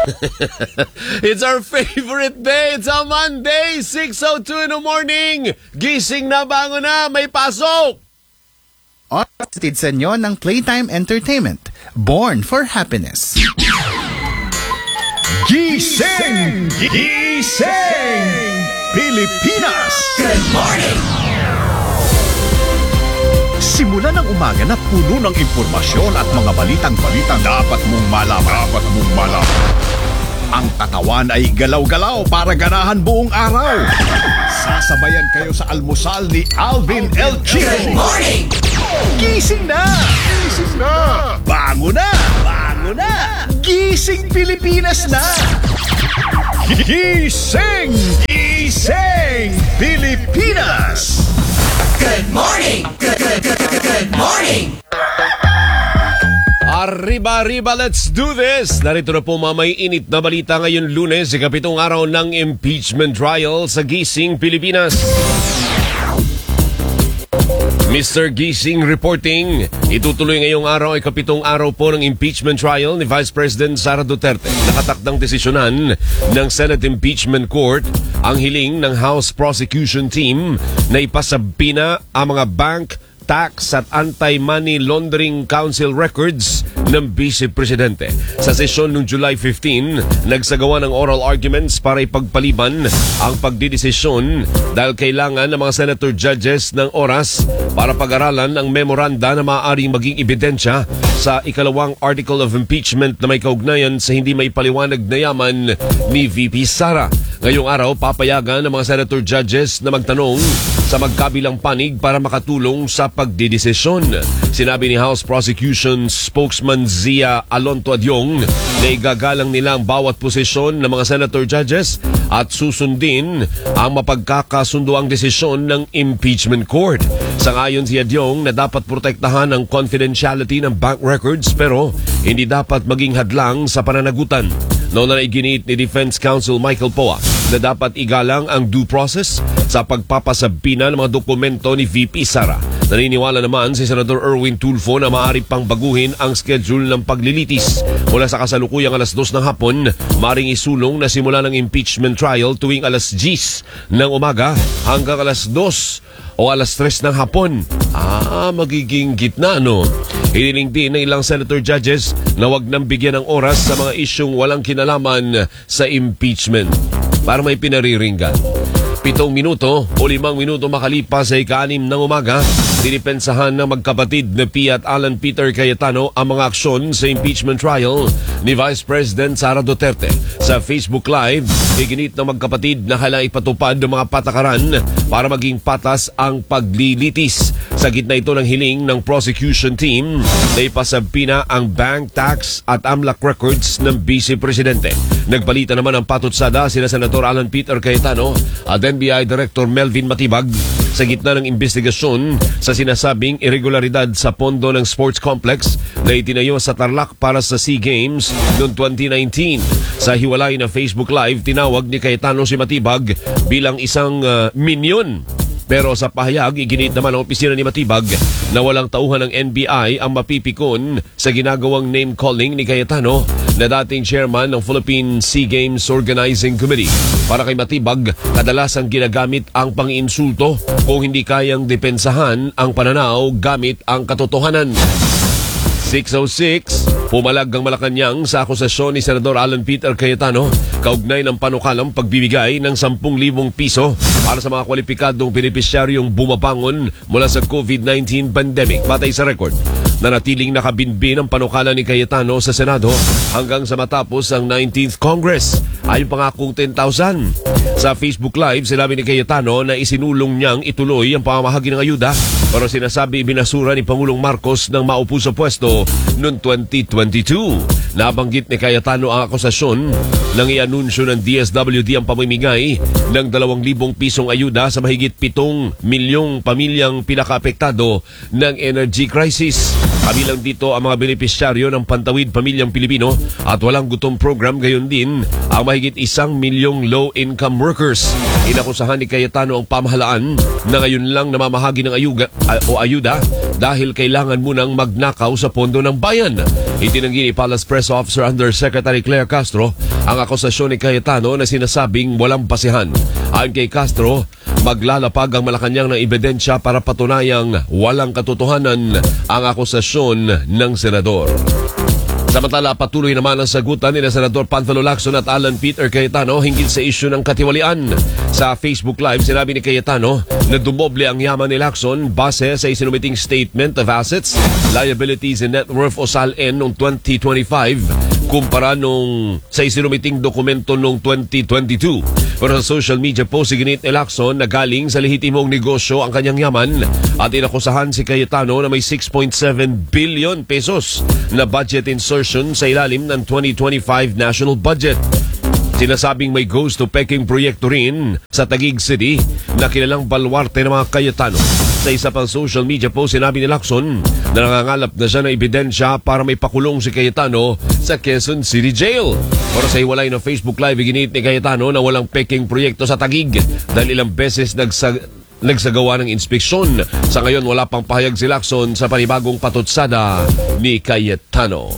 It's our favorite day. It's a Monday, 6:02 in the morning. Gising na, bango na, may pasok. Hatid sa inyo ng Playtime Entertainment. Born for Happiness. Gising! Gising! Pilipinas! Good morning! Simula ng umaga na puno ng impormasyon at mga balitang dapat mong malaman. Ang katawan ay galaw-galaw para ganahan buong araw. Sasabayan kayo sa almusal ni Alvin El Chico. Good morning! Gising na! Gising na! Bango na! Bango na! Gising Pilipinas na! Gising! Gising Pilipinas! Good morning! Good morning! Arriba, let's do this! Narito na po may init na balita ngayon Lunes, ikapitong araw ng impeachment trial sa Gising Pilipinas. Mr. Gising reporting, itutuloy ngayong araw ay kapitong araw po ng impeachment trial ni Vice President Sara Duterte. Nakatakdang desisyonan ng Senate Impeachment Court ang hiling ng House Prosecution Team na ipasabina ang mga bank, tax at anti-money laundering council records ng Vice Presidente. Sa sesyon noong July 15, nagsagawa ng oral arguments para ipagpaliban ang pagdidesisyon dahil kailangan ng mga senator judges ng oras para pag-aralan ang memoranda na maaaring maging ebidensya sa ikalawang article of impeachment na may kaugnayan sa hindi may paliwanag na yaman ni VP Sara. Ngayong araw, papayagan ng mga senator judges na magtanong sa magkabilang panig para makatulong sa pagdidesisyon. Sinabi ni House Prosecution Spokesman Zia Alonto Adyong na igagalang nila ang bawat posisyon ng mga senator judges at susundin ang mapagkakasundoang desisyon ng impeachment court. Sangayon si Adyong na dapat protektahan ang confidentiality ng bank records pero hindi dapat maging hadlang sa pananagutan. Noon na iginit ni Defense Counsel Michael Poa na dapat igalang ang due process sa pagpapasabina ng mga dokumento ni VP Sara. Naniniwala naman si Senator Erwin Tulfo na maaari pang baguhin ang schedule ng paglilitis. Mula sa kasalukuyang alas 2 ng hapon, maaring isulong na simula ng impeachment trial tuwing alas 10 ng umaga hanggang alas 2 o alas 3 ng hapon. Magiging gitna, no? Hiniling din ng ilang senator judges na wag nang bigyan ng oras sa mga isyong walang kinalaman sa impeachment. Para may pinariringgan. 7 minuto o 5 minuto makalipas sa ika-6 ng umaga, dinipensahan ng magkapatid na Pia at Alan Peter Cayetano ang mga aksyon sa impeachment trial ni Vice President Sara Duterte. Sa Facebook Live, iginit ng magkapatid na kailangang ipatupad ng mga patakaran para maging patas ang paglilitis. Sa gitna ito ng hiling ng prosecution team na ipasabina ang bank, tax at AMLAC records ng Vice Presidente. Nagbalita naman ang patutsada sina Senator Alan Peter Cayetano at NBI Director Melvin Matibag sa gitna ng investigasyon sa sinasabing irregularidad sa pondo ng sports complex na itinayo sa Tarlac para sa SEA Games noong 2019. Sa hiwalay na Facebook Live, tinawag ni Cayetano si Matibag bilang isang minion. Pero sa pahayag, iginit naman ang opisina ni Matibag na walang tauhan ng NBI ang mapipikon sa ginagawang name-calling ni Cayetano na dating chairman ng Philippine SEA Games Organizing Committee. Para kay Matibag, kadalasang ginagamit ang pang-insulto kung hindi kayang depensahan ang pananaw gamit ang katotohanan. 6:06, pumalag ang Malacanang sa akusasyon ni Senador Alan Peter Cayetano kaugnay ng panukalang pagbibigay ng 10,000 piso para sa mga kwalipikadong benepisyaryong bumabangon mula sa COVID-19 pandemic. Batay sa record, nanatiling nakabinbin ang panukala ni Cayetano sa Senado hanggang sa matapos ang 19th Congress. Ayon pangakong 10,000. Sa Facebook Live, sinabi ni Cayetano na isinulong niyang ituloy ang pamamahagi ng ayuda pero sinasabi binasura ni Pangulong Marcos nang maupo sa pwesto noong 2022. Nabanggit ni Cayetano ang akusasyon nang i-anunsyo ng DSWD ang pamimigay ng 2,000 pisong ayuda sa mahigit 7 milyong pamilyang pinakaapektado ng energy crisis. Kabilang dito ang mga benepisyaryo ng Pantawid Pamilyang Pilipino at Walang Gutom Program, gayon din ang mahigit 1 milyong low-income workers. Inakusahan ni Cayetano ang pamahalaan na ngayon lang namamahagi ng ayuda dahil kailangan munang magnakaw sa pondo ng bayan. Itinanggi ni Palace Press Officer Undersecretary Claire Castro ang akusasyon ni Cayetano na sinasabing walang basihan. Ayon kay Castro, maglalapag ang Malacanang ng ebidensya para patunayang walang katotohanan ang akusasyon ng senador. Samantala, patuloy naman ang sagutan ni Senador Panfilo Lacson at Alan Peter Cayetano hinggil sa isyu ng katiwalian. Sa Facebook Live, sinabi ni Cayetano na dumoble ang yaman ni Lacson base sa isinumiting Statement of Assets, Liabilities and Net Worth o SALN noong 2025 kumpara nung sa isinumiting dokumento noong 2022. Pero sa social media post, iginit ni Lacson na galing sa lehitimong negosyo ang kanyang yaman at inakusahan si Cayetano na may 6.7 billion pesos na budget insertion sa ilalim ng 2025 national budget. Sinasabing may goes to Peking proyekto rin sa Taguig City na kilalang baluarte ng mga Cayetano. Sa isa pang social media post, sinabi ni Lacson na nangangalap na siya ng ebidensya para may pakulong si Cayetano sa Quezon City Jail. Para sa hiwalay ng Facebook Live, iginit ni Cayetano na walang Peking proyekto sa Taguig dahil ilang beses nagsagawa ng inspeksyon. Sa ngayon, wala pang pahayag si Lacson sa panibagong patutsada ni Cayetano.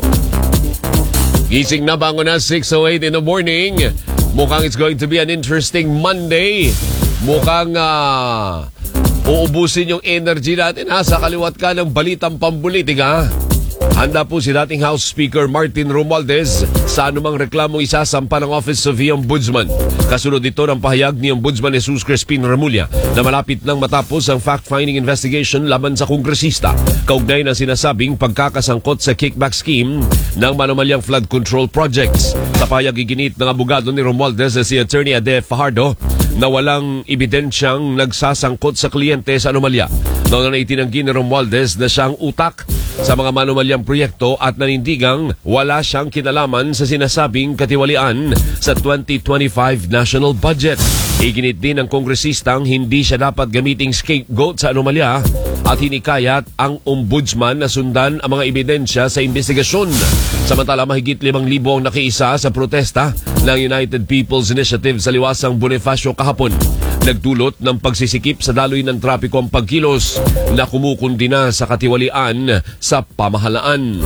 Gising na, bango na, 6:08 in the morning. Mukhang it's going to be an interesting Monday. Mukhang uubusin yung energy natin sa kaliwat ka ng balitang pambulitika. Handa po si dating House Speaker Martin Romualdez sa anumang reklamong isasampa ng Office of the Ombudsman. Kasunod dito ng pahayag ni Ombudsman Jesus Crispin Remulla na malapit nang matapos ang fact-finding investigation laban sa kongresista kaugnay ng sinasabing pagkakasangkot sa kickback scheme ng manumalyang flood control projects. Sa pahayag iginit ng abogado ni Romualdez si Attorney Ade Fajardo na walang ebidensyang nagsasangkot sa kliyente sa anomalya. Noon na itinanggi ni Romualdez na siyang utak sa mga manumalyang proyekto at nanindigang wala siyang kinalaman sa sinasabing katiwalian sa 2025 national budget. Iginit din ng kongresistang hindi siya dapat gamiting scapegoat sa anomalya at hinikayat ang ombudsman na sundan ang mga ebidensya sa investigasyon. Samantala, mahigit 5,000 ang nakiisa sa protesta ng United People's Initiative sa liwasang Bonifacio kahapon. Nagdulot ng pagsisikip sa daloy ng trapiko ang pagkilos na kumukundi na sa katiwalian sa pamahalaan.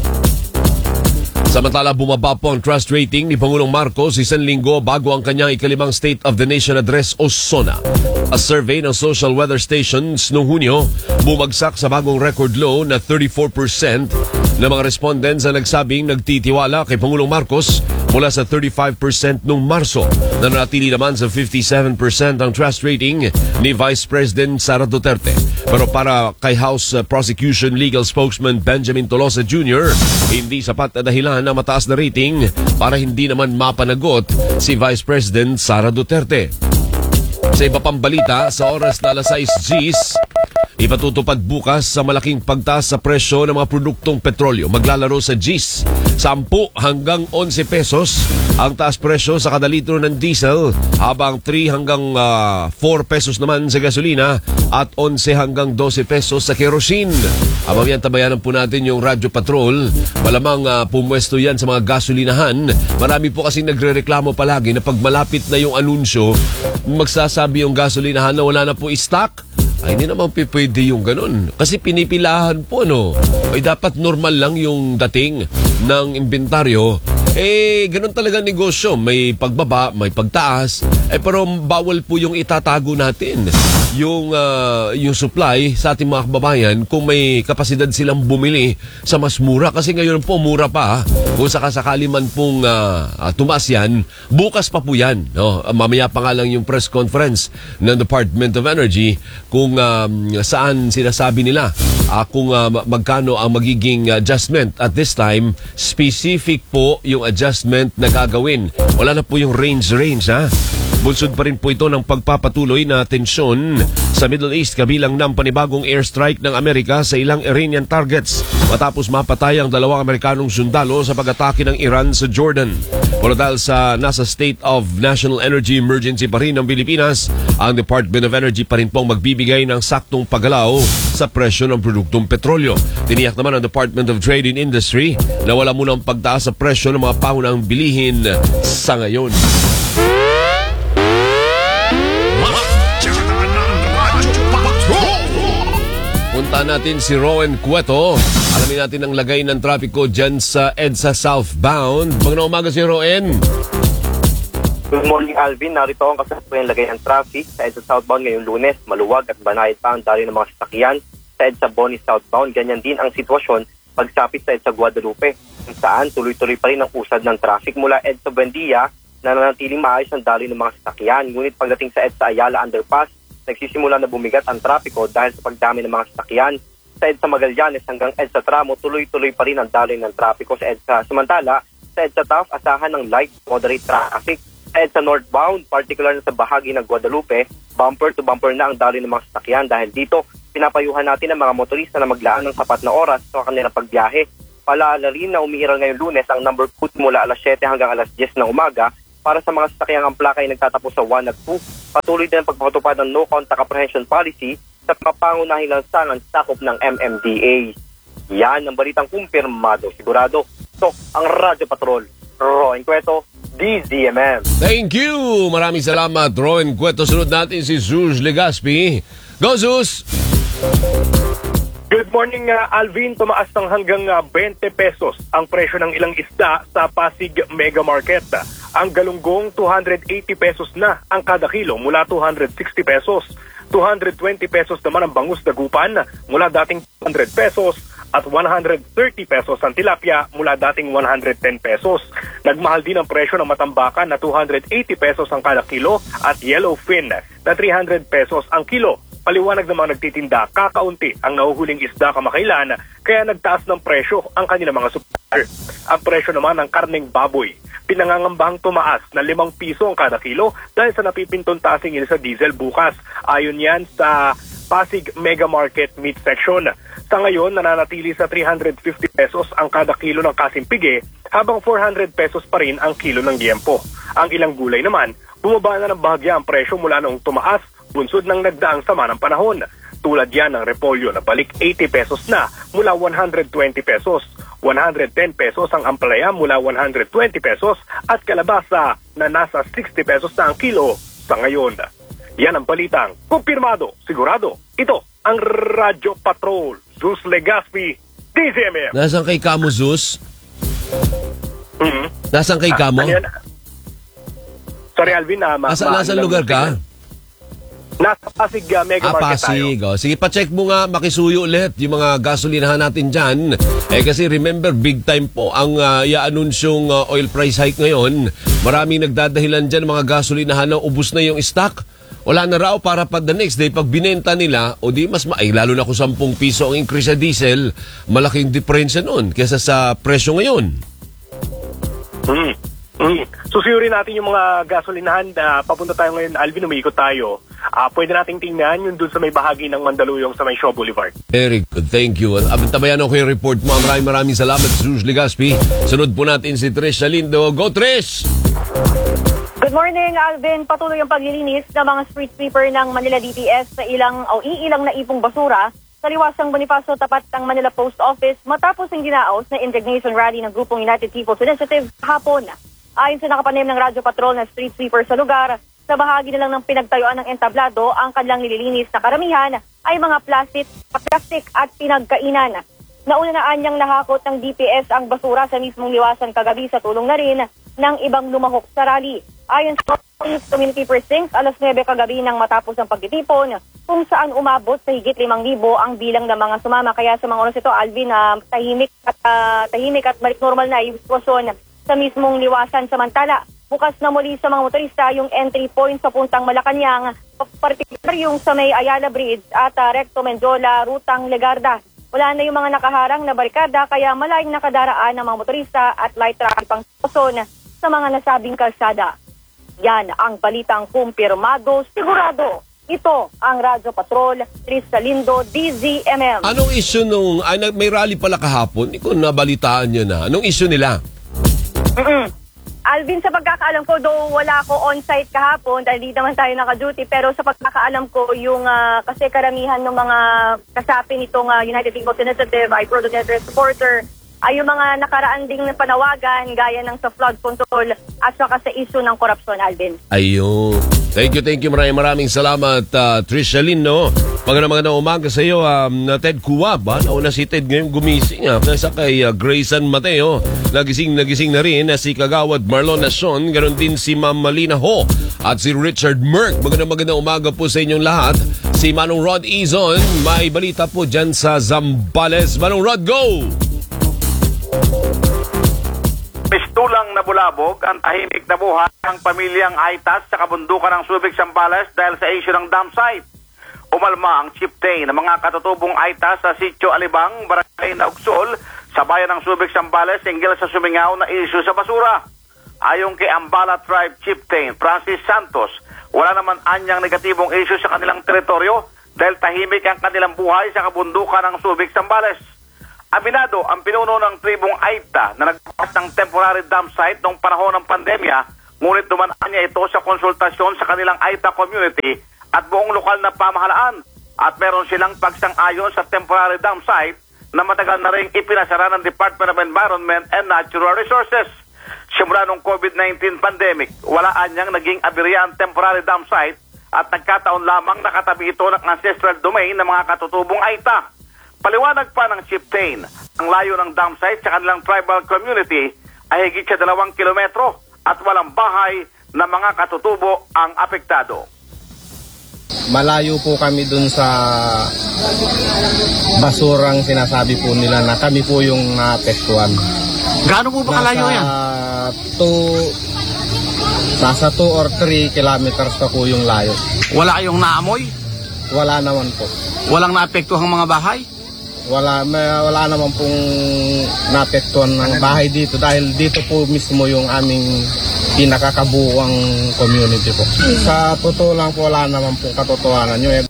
Samantala, bumaba po ang trust rating ni Pangulong Marcos isang linggo bago ang kanyang ikalimang State of the Nation Address o SONA. A survey ng social weather stations noong Hunyo, bumagsak sa bagong record low na 34% ng mga respondents na nagsabing nagtitiwala kay Pangulong Marcos mula sa 35% noong Marso. Nanatili naman sa 57% ang trust rating ni Vice President Sara Duterte. Pero para kay House Prosecution Legal Spokesman Benjamin Tolosa Jr., hindi sapat na dahilan na mataas na rating para hindi naman mapanagot si Vice President Sara Duterte. Sa iba pang balita, sa oras na alas 6 Gs, ipatutupad bukas sa malaking pagtaas sa presyo ng mga produktong petrolyo. Maglalaro sa Gs, 10 hanggang 11 pesos ang taas presyo sa kada litro ng diesel, habang 3 hanggang 4 pesos naman sa gasolina at 11 hanggang 12 pesos sa kerosene. Mamaya tabayanan po natin yung Radyo Patrol. Malamang pumwesto yan sa mga gasolinahan. Marami po kasing nagre-reklamo palagi na pag malapit na yung anunsyo, magsasabi yung gasolinahan na wala na po stock. Ay, hindi naman pwede yung ganun. Kasi pinipilahan po, no? Ay, dapat normal lang yung dating ng inventaryo. Ganun talaga negosyo. May pagbaba, may pagtaas. Pero bawal po yung itatago natin. Yung supply sa ating mga kababayan kung may kapasidad silang bumili sa mas mura. Kasi ngayon po, mura pa. Kung sakasakali man pong tumaas yan, bukas pa po yan. No? Mamaya pa nga lang yung press conference ng Department of Energy kung saan sinasabi nila kung magkano ang magiging adjustment. At this time, specific po yung adjustment na gagawin. Wala na po yung range ha. Bunsod pa rin po ito ng pagpapatuloy na tensyon sa Middle East kabilang ng panibagong airstrike ng Amerika sa ilang Iranian targets matapos mapatay ang 2 Amerikanong sundalo sa pag-atake ng Iran sa Jordan. Pero dahil sa nasa state of national energy emergency pa rin ng Pilipinas, ang Department of Energy pa rin pong magbibigay ng saktong paggalaw sa presyo ng produktong petrolyo. Tiniyak naman ang Department of Trade and Industry na wala munang pagtaas sa presyo ng mga pangunahing bilihin sa ngayon. Punta natin si Rowan Cueto Alamin natin ang lagay ng trapiko dyan sa EDSA southbound. Magandang umaga si Roen. Good morning, Alvin. Narito ang kasalukuyan lagay ng traffic sa EDSA southbound ngayong Lunes. Maluwag at banayad pa ang daloy ng mga sasakyan sa EDSA Boni southbound. Ganyan din ang sitwasyon pagsapit sa EDSA Guadalupe, kung saan tuloy-tuloy pa rin ang usad ng traffic mula EDSA Buendia na nanatiling maayos ang daloy ng mga sasakyan. Ngunit pagdating sa EDSA Ayala Underpass, nagsisimula na bumigat ang trapiko dahil sa pagdami ng mga sasakyan. Sa EDSA Magallanes hanggang EDSA Tramo, tuloy-tuloy pa rin ang daloy ng trapiko sa EDSA. Samantala, sa EDSA Taft, asahan ng light moderate traffic. Sa EDSA northbound, particular na sa bahagi ng Guadalupe, bumper to bumper na ang daloy ng mga sasakyan dahil dito, pinapayuhan natin ang mga motorista na maglaan ng sapat na oras sa kanilang pagbiyahe. Paalala rin na umiiral ngayong Lunes ang number 2 mula alas 7 hanggang alas 10 ng umaga para sa mga sasakyang ang plaka ay nagtatapos sa 1 at 2. Patuloy din ang pagpapatupad ng no contact apprehension policy sa pangunahing lansangan sakop ng MMDA. Yan ang balitang kumpirmado, sigurado. So, ang Radyo Patrol, Roen Cueto, DZMM. Thank you! Maraming salamat, Roen Cueto. Sunod natin si Zeus Legaspi. Go, Zeus! Good morning, Alvin. Tumaas ng hanggang 20 pesos ang presyo ng ilang isda sa Pasig Mega Market. Ang galunggong 280 pesos na ang kada kilo mula 260 pesos. 220 pesos naman ang bangus dagupan mula dating 200 pesos at 130 pesos ang tilapia mula dating 110 pesos. Nagmahal din ang presyo ng matambakan na 280 pesos ang kada kilo at yellowfin na 300 pesos ang kilo. Paliwanag ng mga nagtitinda, kakaunti ang nahuhuling isda kamakailan kaya nagtaas ng presyo ang kanilang mga supplier. Ang presyo naman ng karneng baboy, pinangangambahang tumaas na 5 piso ang kada kilo dahil sa napipintong taasing sa diesel bukas. Ayon yan sa Pasig Mega Market Meat Section. Sa ngayon, nananatili sa 350 pesos ang kada kilo ng kasimpige habang 400 pesos pa rin ang kilo ng liempo. Ang ilang gulay naman, bumaba na ng bahagya ang presyo mula noong tumaas bunsod ng nagdaang sama ng panahon. Tulad yan ng repolyo na balik 80 pesos na mula 120 pesos. 110 pesos ang ampalaya mula 120 pesos at kalabasa na nasa 60 pesos na ang kilo sa ngayon. Yan ang balitang kumpirmado, sigurado. Ito ang Radyo Patrol. Zeus Legaspi, DZMM. Nasaan kay Kamo, Zeus? Nasaan kay Kamo? Sorry, Alvin. Nasaan lugar ka? Nasa Pasig Mega Market Pasig. tayo. Sige, pacheck mo nga, makisuyo ulit yung mga gasolinahan natin dyan. Kasi remember, big time po ang i-anunsyong oil price hike ngayon. Maraming nagdadahilan dyan mga gasolinahan na ubus na yung stock. Wala na raw para pa the next day. Pag binenta nila, o di mas lalo na kung 10 piso ang increase sa diesel, malaking diferensya nun kesa sa presyo ngayon. Susuyurin natin yung mga gasolinahan na papunta tayo ngayon, Alvin, umiikot tayo. Pwede nating tingnan yung dun sa may bahagi ng Mandaluyong sa may Shaw Boulevard. Very good, thank you. Tabayan ako yung report mo. Maraming salamat, Zeus Legaspi. Sunod po natin si Trish Salindo. Go, Trish! Good morning, Alvin. Patuloy ang paglilinis ng mga street sweeper ng Manila DTS sa ilang naipong basura sa liwasang Bonifacio tapat ng Manila Post Office matapos ang ginaos na indignation rally ng grupong United People's Initiative hapon. Ayon sa nakapanim ng Radyo Patrol na street sweeper sa lugar, sa bahagi na lang ng pinagtayuan ng entablado, ang kanilang nililinis na karamihan ay mga plastic at pinagkainan. Nauna na anyang nahakot ng DPS ang basura sa mismong liwasan kagabi sa tulong na rin ng ibang lumahok sa rally. Ayon sa Community Precinct, alas 9 kagabi nang matapos ang pagtitipon, kung saan umabot sa higit 5,000 ang bilang ng mga sumama. Kaya sa mga oras ito, Alvin, tahimik at balik normal na yung sitwasyon sa mismong liwasan. Samantala, bukas na muli sa mga motorista yung entry point sa Puntang Malacanang, particular yung sa may Ayala Bridge at Recto Menjola, Rutang Legarda. Wala na yung mga nakaharang na barikada kaya malayong nakadaraan ng mga motorista at light traffic pang sitwasyon sa mga nasabing kalsada. Yan ang balitang kumpirmado, sigurado. Ito ang Radyo Patrol, Trish Salindo, DZMM. Anong issue nung, may rally pala kahapon, hindi ko nabalitaan nyo na. Anong issue nila? Alvin, sa pagkakaalam ko, though wala ako on-site kahapon dahil di naman tayo naka-duty, pero sa pagkakaalam ko, yung kasi karamihan ng mga kasapi nitong United People's Initiative ay pro-Duterte supporter, ay yung mga nakaraan ding panawagan gaya ng sa flood control at saka sa issue ng korupsyon, Alvin. Ayun. Thank you. Maraming salamat, Trisha Lynn, no? Magandang umaga sa iyo, Ted Kuwab. Nauna si Ted ngayon gumising. Nasa kay Grayson Mateo. Nagising na rin si Kagawad Marlon Nason. Ganon din si Ma'am Malina Ho. At si Richard Merck. Magandang umaga po sa inyong lahat. Si Manong Rod Izon. May balita po dyan sa Zambales. Manong Rod, go! Pistulang nabulabog ang tahimik na buhay ng pamilyang Aitas sa kabundukan ng Subic, Zambales dahil sa issue ng dam site. Umalma ang chieftain ng mga katutubong Aitas sa Sitio Alibang, Barangay Naugsol, sa bayan ng Subic, Zambales, hinggil sa sumingaw na issue sa basura. Ayon kay Ambala Tribe Chieftain Francis Santos, wala naman anyang negatibong issue sa kanilang teritoryo dahil tahimik ang kanilang buhay sa kabundukan ng Subic, Zambales. Aminado ang pinuno ng tribong Aita na nagpapas ng temporary dam site noong panahon ng pandemya, ngunit dumaan niya ito sa konsultasyon sa kanilang Aita community at buong lokal na pamahalaan, at meron silang pagsang-ayon sa temporary dam site na matagal na rin ipinasara ng Department of Environment and Natural Resources. Simula ng COVID-19 pandemic, wala anyang naging aberya ang temporary dam site at nagkataon lamang nakatabi ito ng ancestral domain ng mga katutubong Aita. Paliwanag pa ng chieftain, ang layo ng dam site sa kanilang tribal community ay higit sa 2 kilometro at walang bahay na mga katutubo ang apektado. Malayo po kami dun sa basurang sinasabi po nila na kami po yung naapektuhan. Gaano po ba kalayo yan? Nasa 2 or 3 kilometers pa po yung layo. Wala kayong naamoy? Wala naman po. Walang naapektuhang mga bahay? Wala naman pong naapektuhan ng bahay dito dahil dito po mismo yung aming pinakakabuuang community po. Sa totoo lang po, wala naman pong katotohanan yun.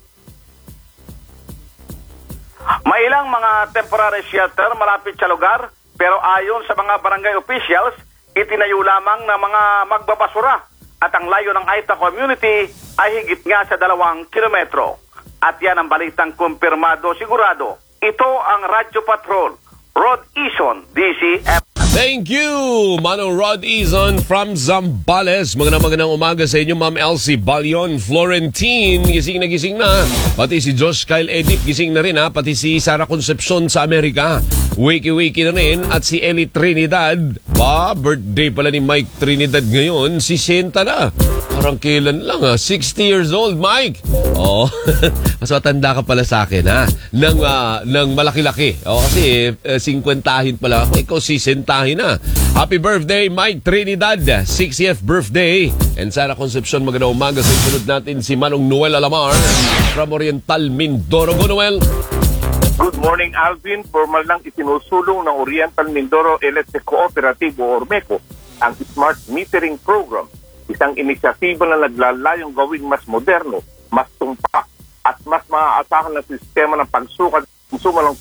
May ilang mga temporary shelter malapit sa lugar, pero ayon sa mga barangay officials, itinayo lamang ng mga magbabasura at ang layo ng Aita community ay higit nga sa 2 kilometro. At yan ang balitang kumpirmado sigurado. Ito ang Radyo Patrol, Rod Izon, DCF. Thank you, Manong Rod Izon from Zambales. Magandang umaga sa inyo, Ma'am Elsie Balion Florentine. Gising na. Pati si Josh Kyle Edip, gising na rin ha. Pati si Sara Concepcion sa Amerika. Wiki na rin. At si Ellie Trinidad. Birthday pala ni Mike Trinidad ngayon. 60 na. Parang kailan lang 60 years old, Mike. Oh, mas matanda ka pala sa akin ha. Nang malaki-laki. Kasi 50-ahin pala ako. Ikaw 60-ahin na. Happy birthday, Mike Trinidad. 60th birthday. And Sara Concepcion, magandang umaga. Sa sunod natin si Manong Noel Alamar from Oriental Mindoro. Go, Noel. Good morning, Alvin. Formal lang isinusulong ng Oriental Mindoro Electric Cooperative o Ormeco ang Smart Metering Program. Isang inisyatiba na naglalayong gawing mas moderno, mas tumpak at mas maaasahan na sistema ng pagsukat ng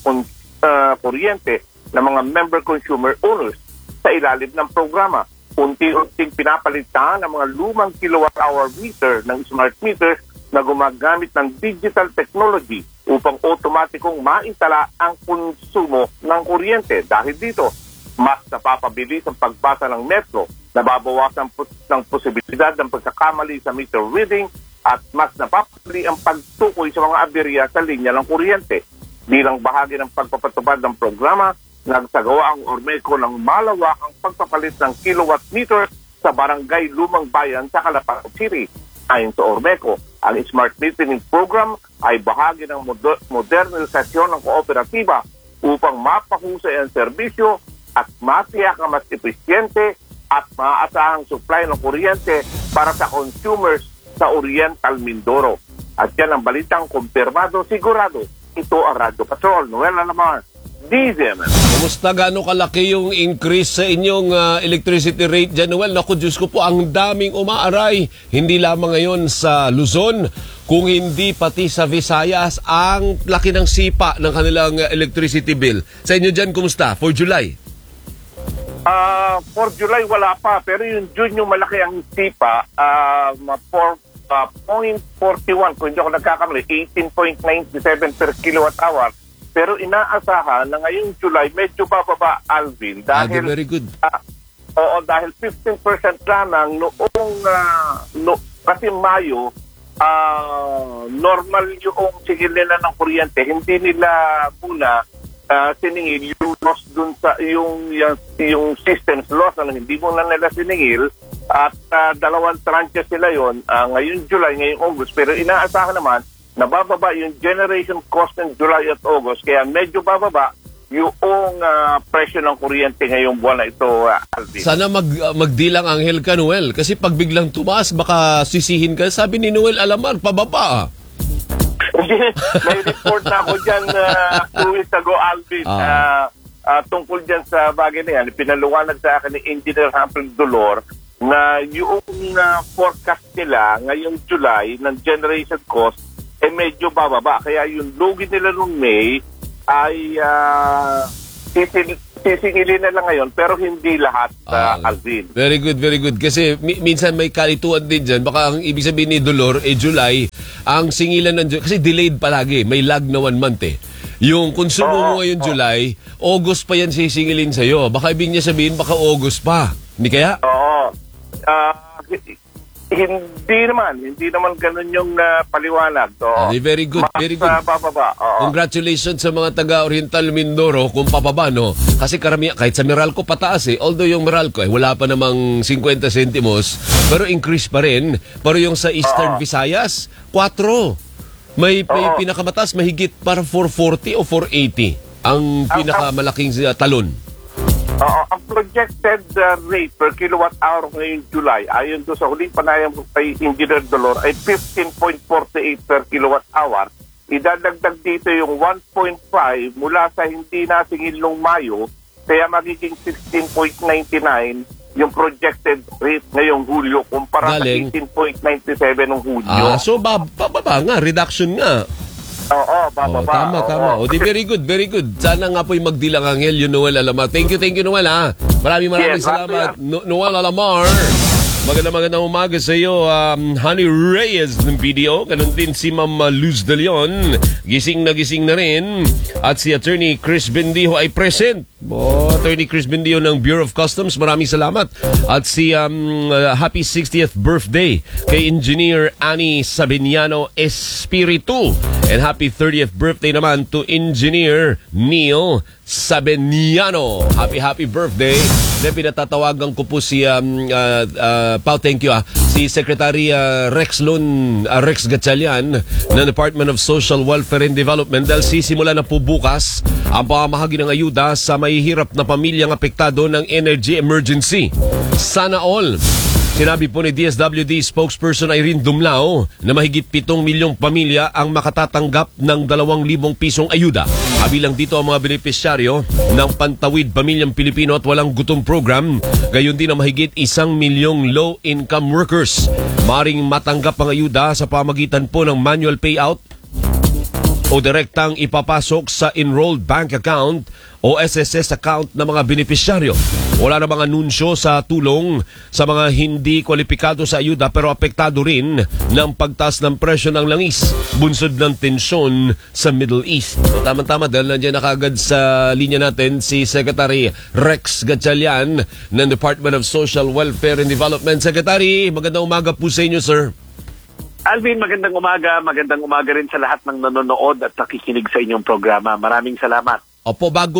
kuryente ng mga member consumer owners sa ilalim ng programa. Unti-unting pinapalitan ng mga lumang kilowatt-hour meter ng smart meters na gumagamit ng digital technology upang otomatikong maitala ang konsumo ng kuryente. Dahil dito, mas napapabilis ang pagbasa ng metro, nababawasan ng posibilidad ng pagkakamali sa meter reading at mas napapabili ang pagtukoy sa mga aberya sa linya ng kuryente. Bilang bahagi ng pagpapatupad ng programa, nagsagawa ang Ormeco ng malawakang pagpapalit ng kilowatt meter sa barangay Lumang Bayan sa Calapao City. Ayon sa Ormeco, ang Smart Metering Program ay bahagi ng modernisasyon ng kooperatiba upang mapahusay ang serbisyo at matiyak ang mas episyente at maaasahang supply ng kuryente para sa consumers sa Oriental Mindoro. At yan ang balitang kumpirmado sigurado. Ito ang Radyo Patrol. Noel Alamar, DZMN. Kumusta, gaano kalaki yung increase sa inyong electricity rate dyan, Noel? Naku, Diyos ko po, ang daming umaaray. Hindi lamang ngayon sa Luzon, kung hindi pati sa Visayas, ang laki ng sipa ng kanilang electricity bill. Sa inyo dyan, kumusta? For July? For July, wala pa. Pero yung June, yung malaki ang sipa, 0.41, kung hindi ako nagkakamali, 18.97 per kilowatt hour. Pero inaasahan na ngayong July medyo bababa, Alvin, dahil very good. Dahil 15% lamang noong kasi Mayo, normal yung sigil nila ng kuryente. Hindi nila muna siningil yung loss dun sa yung systems loss, hindi muna nila siningil at dalawang tranche sila yon ngayong July, ngayong August. Pero inaasahan naman na bababa yung generation cost ng July at August, kaya medyo bababa yung presyo ng kuryente ngayong buwan na ito, Alvin. Sana magdilang Angel ka, Noel. Kasi pag biglang tumaas, baka sisihin ka. Sabi ni Noel Alamar, pababa. May report na ako dyan 2 weeks ago, Alvin, tungkol dyan sa bagay na yan. Pinaluwanag sa akin ni Engineer Humphrey Dolor na yung forecast nila ngayong July ng generation cost medyo bababa. Kaya yung lugi nila noong May ay sisingilin na lang ngayon pero hindi lahat, Alvin. Very good, very good. Kasi minsan may kalituan din dyan. Baka ang ibig sabihin ni Dolor, July, ang singilan ng kasi delayed palagi. May lag na 1 month eh. Yung konsumo mo ngayon July, August pa yan sisingilin sa'yo. Baka ibig niya sabihin, baka August pa. Hindi kaya? Oo. Hindi naman ganun yung paliwanag. Very good, very good. Bababa. Congratulations sa mga taga-Oriental Mindoro kung papaba, no? Kasi karamihan, kahit sa Meralco pataas eh. Although yung Meralco wala pa namang 50 centimos, pero increase pa rin. Pero yung sa Eastern Visayas, 4. May pinakamataas, mahigit para 440 o 480 ang pinakamalaking talon. Ang projected rate per kilowatt hour ngayong July, ayon doon sa huling panayam kay Engineer Dolor, ay 15.48 per kilowatt hour. Idadagdag dito yung 1.5 mula sa hindi nasingil nung Mayo, kaya magiging 16.99 yung projected rate ngayong Hulyo kumpara sa 18.97 ng Hulyo. So bababa nga, reduction nga. Oo, bababa. Tama. O di very good, very good. Sana nga po'y magdilang Angel, yung Noel Alamar. Thank you, Noel, ha. Maraming salamat. Noel Alamar. Magandang umaga sa iyo, Honey Reyes ng video. Ganun din si Ma'am Luz de Leon. Gising na rin. At si Attorney Chris Bendijo ay present. Attorney Chris Bendijo ng Bureau of Customs. Maraming salamat. At si happy 60th birthday kay Engineer Annie Sabiniano Espiritu. And happy 30th birthday naman to Engineer Neil Sabiniano. Happy birthday. Then pinatatawagan ko po si Pao, thank you si Secretary Rex Gatchalian ng Department of Social Welfare and Development dahil sisimula na po bukas ang pamamahagi ng ayuda sa mahihirap na pamilyang apektado ng energy emergency. Sana all. Sinabi po ni DSWD spokesperson Irene Dumlao na mahigit 7 milyong pamilya ang makatatanggap ng 2,000 pisong ayuda. Kabilang dito ang mga benepisyaryo ng Pantawid Pamilyang Pilipino at Walang Gutom Program, gayon din ang mahigit 1 milyong low-income workers. Maring matanggap ang ayuda sa pamagitan po ng manual payout o direktang ipapasok sa enrolled bank account o SSS account ng mga benepisyaryo. Wala namang anunsyo sa tulong sa mga hindi kwalipikado sa ayuda pero apektado rin ng pagtaas ng presyo ng langis, bunsod ng tensyon sa Middle East. So, tama-tama dahil nandiyan na kagad sa linya natin si Secretary Rex Gatchalian ng Department of Social Welfare and Development. Secretary, magandang umaga po sa inyo, sir. Alvin, magandang umaga. Magandang umaga rin sa lahat ng nanonood at nakikinig sa inyong programa. Maraming salamat. Opo, bago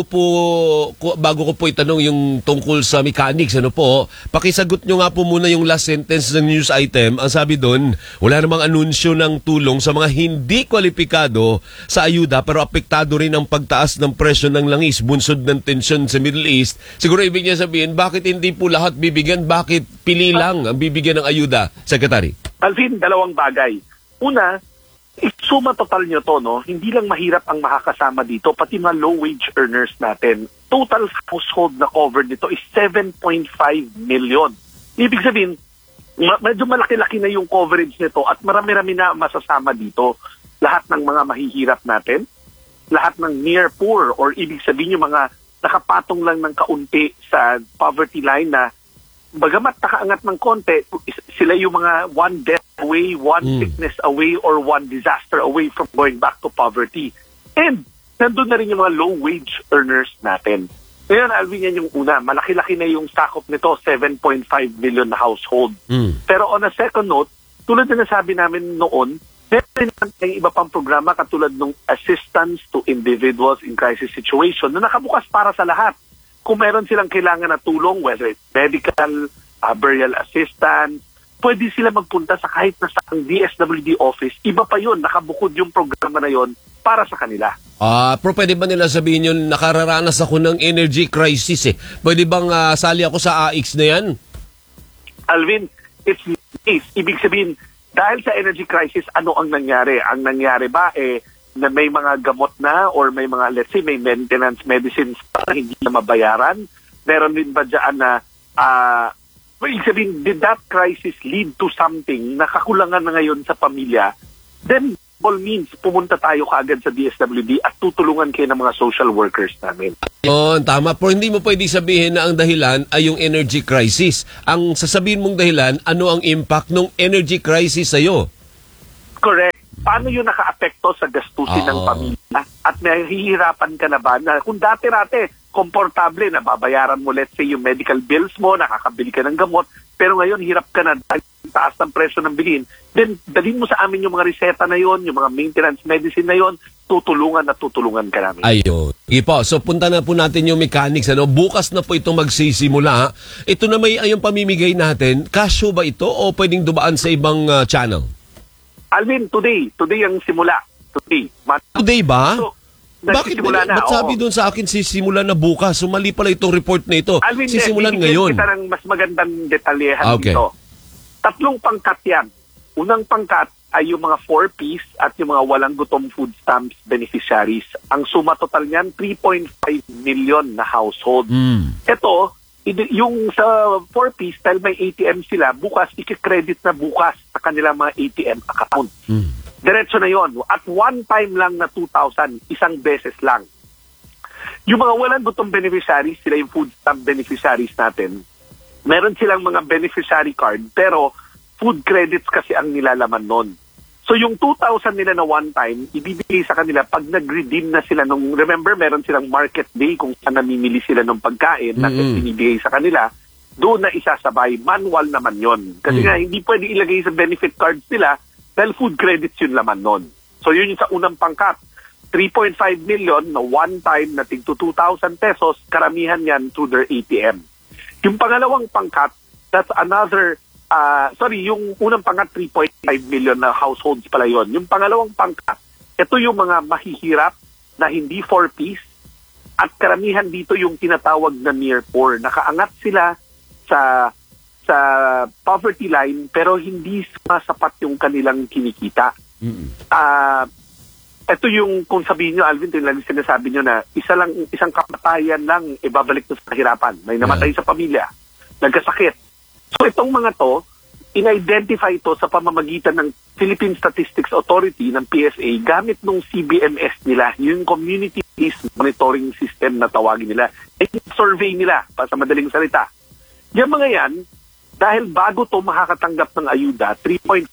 ko po itanong yung tungkol sa mechanics, pakisagot nyo nga po muna yung last sentence ng news item. Ang sabi doon, wala namang anunsyo ng tulong sa mga hindi kwalipikado sa ayuda pero apektado rin ang pagtaas ng presyo ng langis, bunsod ng tensyon sa Middle East. Siguro ibig niya sabihin, bakit hindi po lahat bibigyan? Bakit pili lang ang bibigyan ng ayuda, Secretary? Alvin, dalawang bagay. Una, suma total nyo to, hindi lang mahirap ang makakasama dito, pati mga low-wage earners natin. Total household na covered dito is 7.5 million. Ibig sabihin, medyo malaki-laki na yung coverage nito at marami-rami na masasama dito. Lahat ng mga mahihirap natin, lahat ng near poor or ibig sabihin yung mga nakapatong lang ng kaunti sa poverty line na bagamat nakaangat ng konti, sila yung mga one death away, one sickness away, or one disaster away from going back to poverty. And nandun na rin yung mga low-wage earners natin. Ngayon, Alvin, yan yung una. Malaki-laki na yung sakop nito, 7.5 million na household. Pero on a second note, tulad na nasabi namin noon, meron tayong iba pang programa katulad ng assistance to individuals in crisis situation na nakabukas para sa lahat. Kung meron silang kailangan na tulong, whether it's medical, burial assistance, pwede sila magpunta sa kahit na saang DSWD office. Iba pa yun, nakabukod yung programa na yon para sa kanila. Pero pwede ba nila sabihin yun, nakararanas ako ng energy crisis eh. Pwede bang sali ako sa AX na yan? Alvin, it's nice. Ibig sabihin, dahil sa energy crisis, ano ang nangyari? Ang nangyari ba na may mga gamot na or may mga, let's say, may maintenance medicines na hindi na mabayaran? Meron din ba dyan na ibig sabihin, did that crisis lead to something na kakulangan na ngayon sa pamilya? Then, all means, pumunta tayo kaagad sa DSWD at tutulungan kayo ng mga social workers namin. Tama. Pero hindi mo pwede sabihin na ang dahilan ay yung energy crisis. Ang sasabihin mong dahilan, ano ang impact ng energy crisis sa'yo? Correct. Paano yun naka-apekto sa gastusin ng pamilya? At nahihirapan ka na ba na kung dati-rate, komportable na babayaran mo, let's say, yung medical bills mo, nakakabili ka ng gamot, pero ngayon hirap ka na dahil taas ng presyo ng bilhin, then dalhin mo sa amin yung mga reseta na yon, yung mga maintenance medicine na yon, tutulungan ka namin. Ayun. Sige po, so punta na po natin yung mechanics. Bukas na po itong magsisimula. Ito na may ayong pamimigay natin. Kasyo ba ito o pwedeng dumaan sa ibang channel? Alvin, today ang simula. Today ba? So, bakit sabi doon sa akin sisimula na bukas? So mali pala itong report na ito. Alvin, sisimulan ngayon. Kita ng mas magandang detalyehan dito. 3 pangkat yan. Unang pangkat ay yung mga 4Ps at yung mga walang gutom food stamps beneficiaries. Ang suma total niyan, 3.5 million na household. Ito, yung sa 4Ps, dahil may ATM sila, bukas, i-credit na bukas sa kanilang mga ATM account. Diretso na yon. At one time lang na 2,000, isang beses lang. Yung mga walang gutom beneficiaries, sila yung food stamp beneficiaries natin, meron silang mga beneficiary card, pero food credits kasi ang nilalaman nun. So yung 2,000 nila na one time, ibibigay sa kanila pag nag-redeem na sila nung, remember, meron silang market day kung saan namimili sila ng pagkain na binibigay sa kanila, doon na isasabay. Manual naman yon. Kasi nga, hindi pwede ilagay sa benefit cards nila dahil food credits yun laman nun. So yun yung sa unang pangkat. 3.5 million na one time na tig to 2,000 pesos, karamihan yan through their ATM. Yung pangalawang pangkat, that's another, yung unang pangkat 3.5 million na households pala yun. Yung pangalawang pangkat, ito yung mga mahihirap na hindi 4Ps at karamihan dito yung tinatawag na near poor. Nakaangat sila sa poverty line pero hindi sumasapat yung kanilang kinikita. Ito yung, kung sabihin nyo, Alvin, ito yung lang sinasabi nyo na isang kamatayan lang ibabalik sa kahirapan. May namatay sa pamilya, nagkasakit. So itong mga to, in-identify ito sa pamamagitan ng Philippine Statistics Authority ng PSA gamit nung CBMS nila, yung Community-Based Monitoring System na tawagin nila. Yung survey nila, pa sa madaling salita. Yung mga yan, dahil bago to makakatanggap ng ayuda, 2.5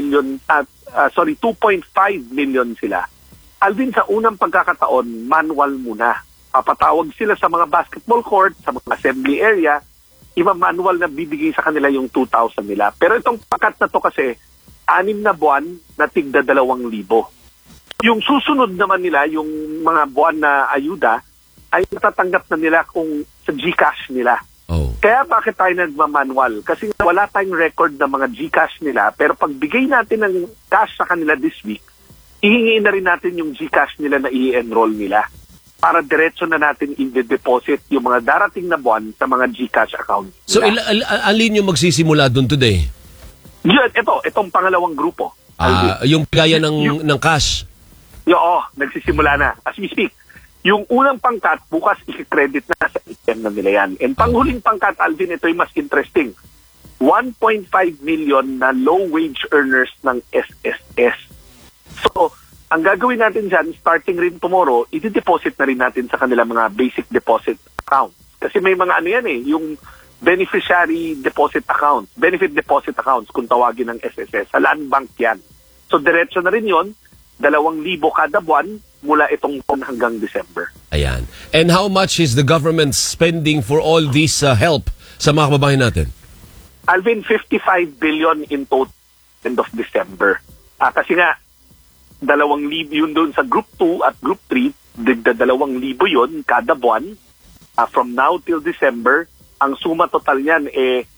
million sila. Alvin, sa unang pagkakataon, manual muna. Papatawag sila sa mga basketball court, sa mga assembly area, manual na bibigay sa kanila yung 2,000 nila. Pero itong pakat na to kasi, 6 na buwan na tigda 2,000. Yung susunod naman nila, yung mga buwan na ayuda, ay natatanggap na nila kung sa GCash nila. Kaya bakit tayo nagmamanual? Kasi wala tayong record ng mga GCash nila, pero pag bigay natin ng cash sa kanila this week, ihingiin na rin natin yung GCash nila na i-enroll nila para diretso na natin i-deposit yung mga darating na buwan sa mga GCash account nila. So, alin yung magsisimula doon today? Yun, itong pangalawang grupo. Yung gaya ng cash? Nagsisimula na. As we speak. Yung unang pangkat, bukas i-credit na sa ATM na nila yan. And panghuling pangkat, Alvin, ito yung mas interesting. 1.5 million na low-wage earners ng SSS. So, ang gagawin natin dyan, starting rin tomorrow, i-deposit na rin natin sa kanila mga basic deposit accounts. Kasi may mga yung beneficiary deposit accounts, benefit deposit accounts, kung tawagin ng SSS. Sa Land Bank yan. So, diretso na rin yon, 2,000 kada buwan, mula itong taon hanggang December. Ayan. And how much is the government spending for all this help sa mga kababayan natin? Alvin, 55 billion in total end of December. Kasi nga, 2,000 yun doon sa Group 2 at Group 3, 2,000 yun kada buwan. From now till December, ang suma total niyan,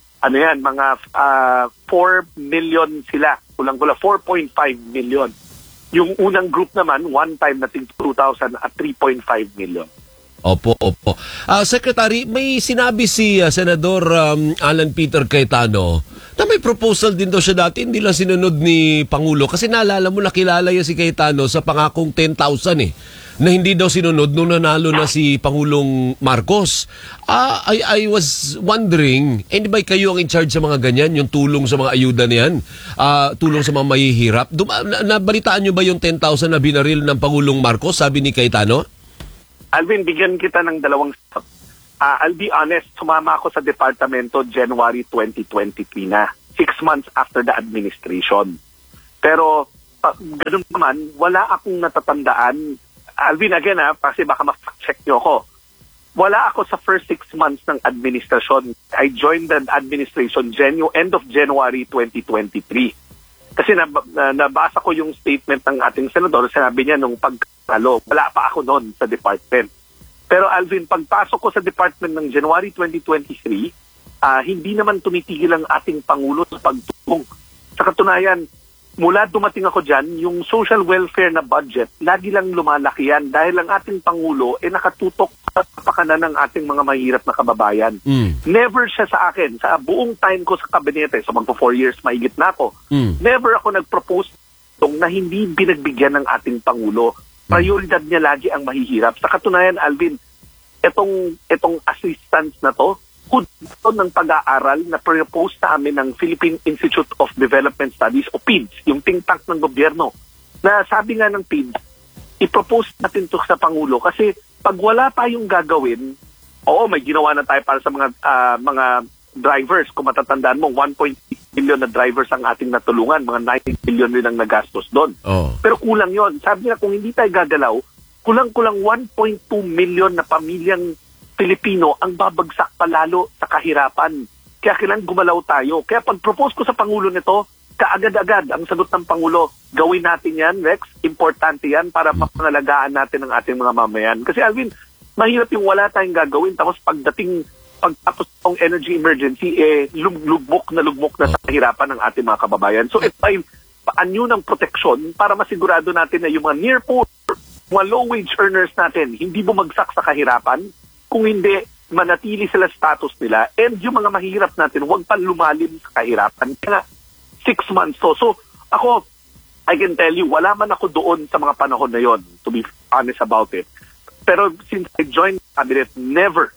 mga 4 million sila. Kulang-kulang 4.5 million. Yung unang group naman, one time nating 2,000 at 3.5 million. Opo. Secretary, may sinabi si Senador Alan Peter Cayetano na may proposal din daw siya dati, hindi lang sinunod ni Pangulo. Kasi naalala mo, nakilala yan si Cayetano sa pangakong 10,000 na hindi daw sinunod nung nanalo na si Pangulong Marcos. I was wondering, hindi ba kayo ang in charge sa mga ganyan, yung tulong sa mga ayuda niyan, tulong sa mga mahihirap? Nabalitaan nyo ba yung 10,000 na binaril ng Pangulong Marcos, sabi ni Cayetano? Alvin, bigyan kita ng 2 step. I'll be honest, sumama ako sa departamento January 2023 na, 6 months after the administration. Pero, ganun naman, wala akong natatandaan. Alvin, again kasi baka ma-check nyo ako. Wala ako sa first 6 months ng administrasyon. I joined the administration end of January 2023. Kasi nabasa ko yung statement ng ating senador, sinabi niya nung pagkalo, wala pa ako noon sa department. Pero Alvin, pagpasok ko sa department ng January 2023, hindi naman tumitigil ang ating Pangulo sa pagtulong. Sa katunayan, mula dumating ako dyan, yung social welfare na budget, lagi lang lumalaki yan dahil ang ating Pangulo nakatutok sa kapakanan ng ating mga mahirap na kababayan. Never siya sa akin, sa buong time ko sa kabinete, so magpo 4 years, mahigit na ako, never ako nag-propose na hindi binagbigyan ng ating Pangulo. Prioridad niya lagi ang mahihirap. Sa katunayan, Alvin, itong assistance na to, ng pag-aaral na propose sa amin ng Philippine Institute of Development Studies o PIDS, yung think tank ng gobyerno. Na sabi nga ng PIDS, i-propose natin to sa Pangulo kasi pag wala pa yung gagawin, may ginawa na tayo para sa mga drivers. Kung matatandaan mo, 1.6 million na drivers ang ating natulungan, mga 90 billion rin ang nagastos doon. Pero kulang yon. Sabi na kung hindi tayo gagalaw, kulang-kulang 1.2 million na pamilyang Pilipino ang babagsak palalo sa kahirapan. Kaya kailangan gumalaw tayo. Kaya pag-propose ko sa Pangulo nito, kaagad-agad ang sagot ng Pangulo, gawin natin yan, Rex, importante yan para mapangalagaan natin ang ating mga mamayan. Kasi Alvin, mahirap yung wala tayong gagawin, tapos pagtapos ng energy emergency, lugmok na sa kahirapan ng ating mga kababayan. So ito ay paanyo ng proteksyon para masigurado natin na yung mga near poor, mga low-wage earners natin, hindi bumagsak sa kahirapan. Kung hindi, manatili sila status nila. And yung mga mahirap natin, huwag pa lumalim sa kahirapan. Kaya 6 months to. So ako, I can tell you, wala man ako doon sa mga panahon na yon, to be honest about it. Pero since I joined cabinet, never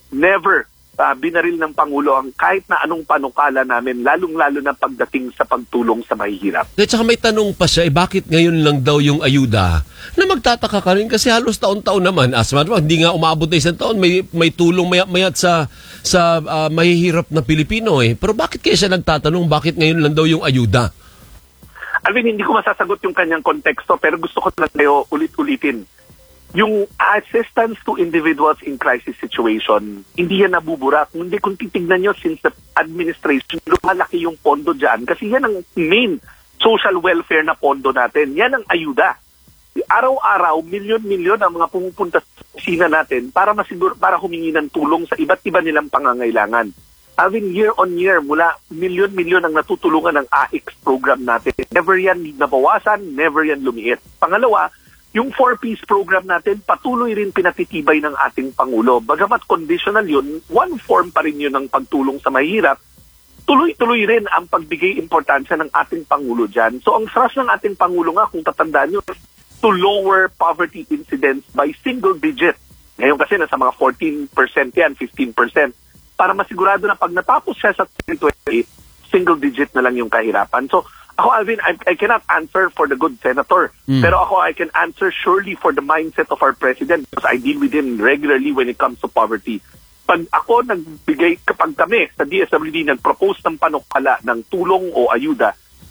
binaril ng Pangulo ang kahit na anong panukala namin, lalong-lalo na pagdating sa pagtulong sa mahihirap. At saka may tanong pa siya, bakit ngayon lang daw yung ayuda? Na magtataka ka rin kasi halos taon-taon naman. Hindi nga umabot na 1 taon, may tulong mayat sa mahihirap na Pilipino Pero bakit kaya siya nagtatanong, bakit ngayon lang daw yung ayuda? Alvin, hindi ko masasagot yung kanyang konteksto, pero gusto ko na tayo ulit-ulitin. Yung assistance to individuals in crisis situation, hindi yan nabubura. Hindi kung titignan nyo since the administration, lumalaki yung pondo dyan. Kasi yan ang main social welfare na pondo natin. Yan ang ayuda. Araw-araw, milyon-milyon ang mga pumupunta sa opisina natin para humingi ng tulong sa iba't iba nilang pangangailangan. Having year on year, mula milyon-milyon ang natutulungan ng AIX program natin. Never yan nabawasan, never yan lumiit. Pangalawa, yung 4Ps program natin, patuloy rin pinatitibay ng ating Pangulo. Bagamat conditional yun, one form pa rin yun ng pagtulong sa mahirap, tuloy-tuloy rin ang pagbigay importansya ng ating Pangulo dyan. So ang thrust ng ating Pangulo nga, kung tatandaan nyo, to lower poverty incidence by single digit. Ngayon kasi nasa mga 14% yan, 15%. Para masigurado na pag natapos siya sa 2028, single digit na lang yung kahirapan. So ako, Alvin, I cannot answer for the good senator. Pero ako, I can answer surely for the mindset of our president because I deal with him regularly when it comes to poverty. Pag kami sa DSWD nag-propose ng panukala ng tulong o ayuda,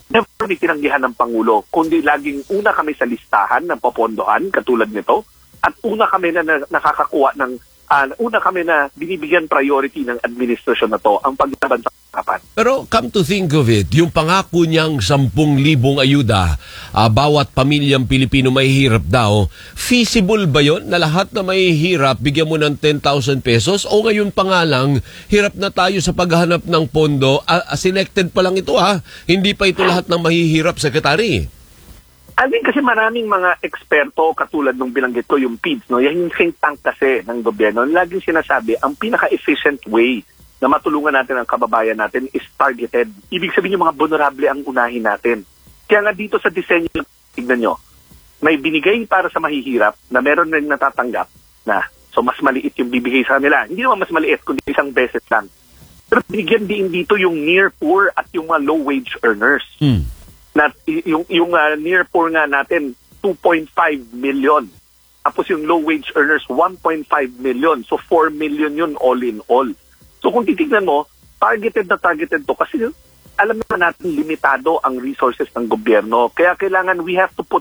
never may tinanggihan ng Pangulo, kundi laging una kami sa listahan ng popondohan, katulad nito, at una kami na nakakakuha ng, una kami na binibigyan priority ng administrasyon na to, ang paglaban sa kapan. Pero come to think of it, yung pangako niyang 10,000 ayuda, bawat pamilyang Pilipino mahihirap daw, feasible ba yon na lahat na mahihirap bigyan mo ng 10,000 pesos? O ngayon pa nga lang, hirap na tayo sa paghahanap ng pondo, selected pa lang ito hindi pa ito lahat ng mahihirap, Secretary. Alvin, kasi maraming mga eksperto katulad nung binanggit ko, yung PIDS, no? Yung think tank kasi ng gobyerno, laging sinasabi, ang pinaka-efficient way na matulungan natin ang kababayan natin is targeted. Ibig sabihin yung mga vulnerable ang unahin natin. Kaya nga dito sa disenyo, tignan nyo, may binigay para sa mahihirap na meron rin natatanggap na, so mas maliit yung bibigay sa kanila. Hindi naman mas maliit, kundi isang beses lang. Pero binigyan din dito yung near poor at yung mga low wage earners. Na yung near poor nga natin 2.5 million. Tapos yung low wage earners 1.5 million. So 4 million yun all in all. So kung titignan mo, targeted to kasi alam naman natin limitado ang resources ng gobyerno. Kaya kailangan we have to put